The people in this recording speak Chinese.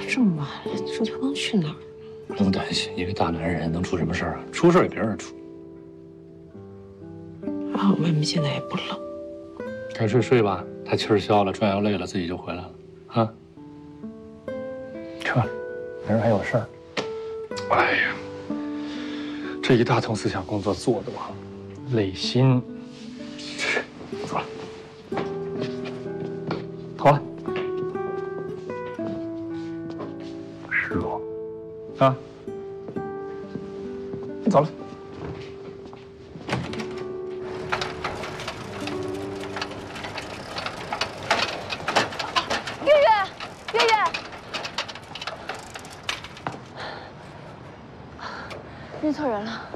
这么晚了，这都能去哪儿？ 不用担心，一个大男人能出什么事儿啊？出事儿给别人出。 啊，外面现在也不冷。 该睡睡吧，他气儿消了，转悠累了，自己就回来了。啊，撤，明儿还有事儿。哎呀，这一大通思想工作做的我累心。走了，好了。失落啊，走了。 月月，认错人了。